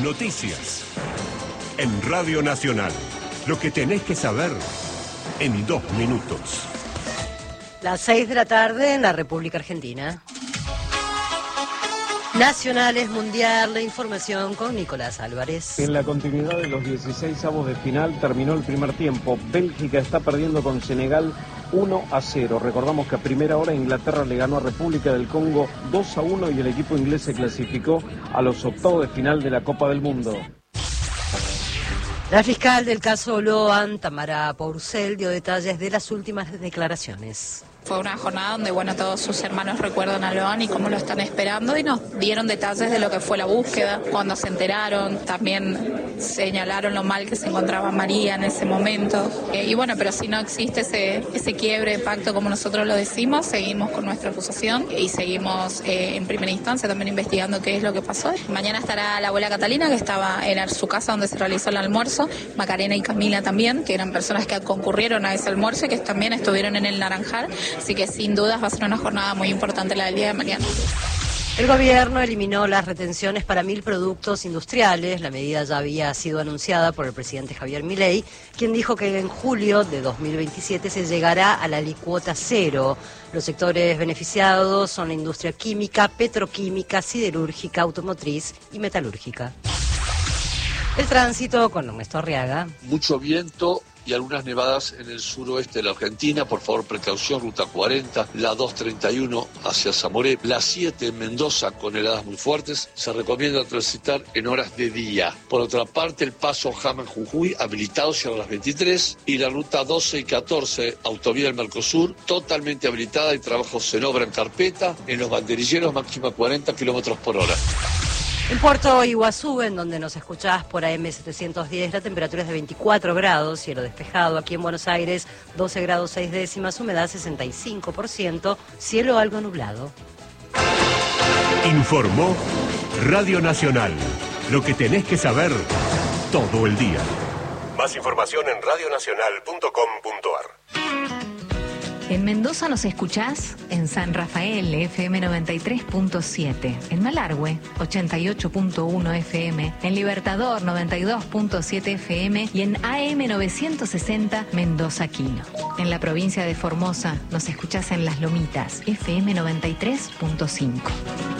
noticias. En Radio Nacional, lo que tenés que saber en 2 minutos. Las 6 de la tarde en la República Argentina. Nacionales Mundial, la información con Nicolás Álvarez. En la continuidad de los 16avos de final terminó el primer tiempo. Bélgica está perdiendo con Senegal 1-0. Recordamos que a primera hora Inglaterra le ganó a República del Congo 2-1 y el equipo inglés se clasificó a los octavos de final de la Copa del Mundo. La fiscal del caso Loan, Tamara Porcel, dio detalles de las últimas declaraciones. Fue una jornada donde, todos sus hermanos recuerdan a Loan y cómo lo están esperando y nos dieron detalles de lo que fue la búsqueda, cuando se enteraron, también señalaron lo mal que se encontraba María en ese momento. Pero si no existe ese quiebre de pacto como nosotros lo decimos, seguimos con nuestra acusación y seguimos en primera instancia también investigando qué es lo que pasó. Mañana estará la abuela Catalina, que estaba en su casa donde se realizó el almuerzo, Macarena y Camila también, que eran personas que concurrieron a ese almuerzo y que también estuvieron en el Naranjal. Así que sin dudas va a ser una jornada muy importante la del día de mañana. El gobierno eliminó las retenciones para 1.000 productos industriales. La medida ya había sido anunciada por el presidente Javier Milei, quien dijo que en julio de 2027 se llegará a la alícuota cero. Los sectores beneficiados son la industria química, petroquímica, siderúrgica, automotriz y metalúrgica. El tránsito con Ernesto Arriaga. Mucho viento y algunas nevadas en el suroeste de la Argentina. Por favor, precaución, ruta 40, la 231 hacia Zamoré, la 7 en Mendoza con heladas muy fuertes. Se recomienda transitar en horas de día. Por otra parte, el paso Haman-Jujuy habilitado cierra a las 23 y la ruta 12 y 14, autovía del Mercosur, totalmente habilitada y trabajos en obra en carpeta. En los banderilleros máxima 40 kilómetros por hora. En Puerto Iguazú, en donde nos escuchás por AM 710, la temperatura es de 24 grados, cielo despejado. Aquí en Buenos Aires, 12 grados 6 décimas, humedad 65%, cielo algo nublado. Informó Radio Nacional. Lo que tenés que saber todo el día. Más información en radionacional.com.ar. En Mendoza nos escuchás en San Rafael, FM 93.7, en Malargüe, 88.1 FM, en Libertador, 92.7 FM y en AM 960, Mendoza Quino. En la provincia de Formosa nos escuchás en Las Lomitas, FM 93.5.